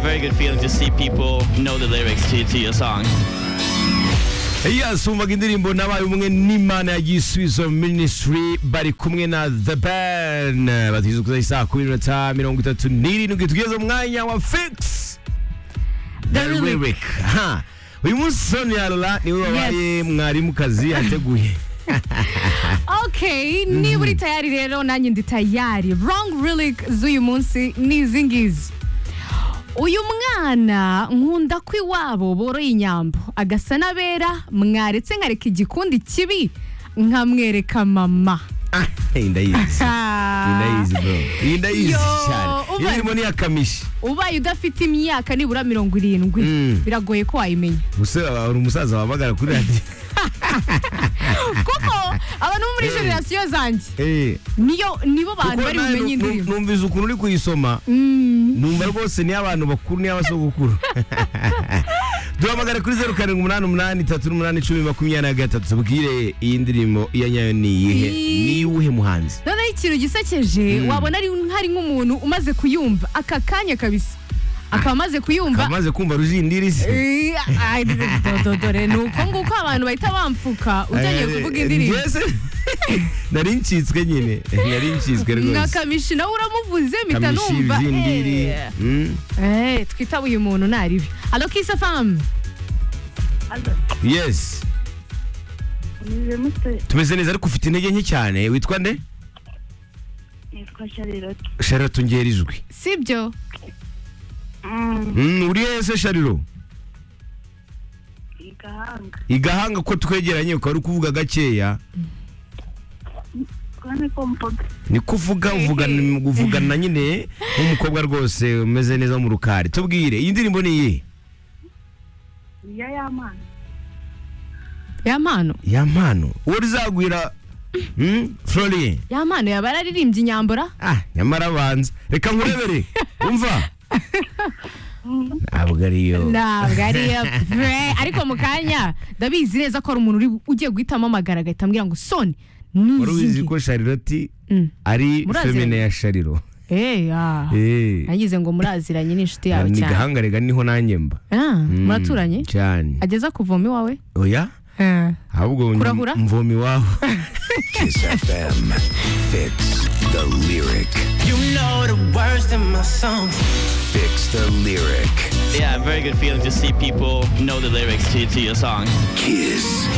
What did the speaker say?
very good feeling to see people know the lyrics to your song. Yes, umvaga indirimbo nabaye umwe n'Imana ya Gisubizo Ministry bari kumwe na The Ben batizo kuza isaa 10:37 tugeze umwanya wa Fix the Lyric. Ha, uyu munsi Sonia Lola niwe wabaye mwarimu kazi yateguye. Okay, niba uri tayari rero nanjye ndi tayari. Wrong lyric z'uyu munsi ni izi ngizi. Uyu mwana nkunda ko iwabo boroye inyambo agasa n'abera mwaretse nkareka igikundi kibi nkamwereka mama. Indayizi bro, indayizi cyane. Irimo ni akamishi. Ubaye udafite imyaka nibura 70 biragoye ko wayimenya. Uri umusaza wabagara kuri radio. Kuko abantu muri generation zanjye nibo bantu bari bumenye indirimbo. Numviza ukuntu uri kuyisoma. Numva rwose ni abantu bakuru ni abasogokuru. Duhamagara kuri 0788381023 bwire iyi ndirimbo iya nyayo ni iyihe ni uwuhe muhanzi. None ikintu gisekeje wabona ari hari nk'umuntu umaze kuyumva aka kanya kabisa akaba amaze kuyumva amaze kumva rujindirisi dore nuko nguko abantu bahita bamfuka utangiye kuvuga indirimbo. Nari ncitswe nyine rwose nakamishi nawe uramuvuze mpita numva twitaba uyu muntu naribi. Allo Kiss FM. Yes, tumeze neza ariko ufite intege nke cyane. Witwa nde? Nitwa Charlotte. Charlotte ngerijwe sibyo? Uri hese Charlotte? Igahanga ko twegeranye ukaba uri kuvuga gakeya. Ni kuvuga uvugana nyine nk'umukobwa rwose umeze neza mu rukari. Tubwire iyi ndirimbo ni iyihe? Yamano uwo rizagwira Florien Yamano yaba yararirimbye inyambura. Nyamara banza reka nkurebere umva. Ntabwo ariyo ariko mu kanya ndabizi neza ko ari umuntu ugiye guhitamo amagara agahita ambwira ngo Soni wari uzi ko Charlotte ari femine ya Chariro. Nagize ngo muraziranye n'inshuti yawe cyane. Ni gahangarega niho nanjye mba. Muraturanye cyane. Ageza kuvoma iwawe? Oya, ahubwo mvomi wawe. Kiss FM. Fix the Lyric. You know the words in my songs. Fix the Lyric. Yeah, very good feeling to see people know the lyrics to your song. Kiss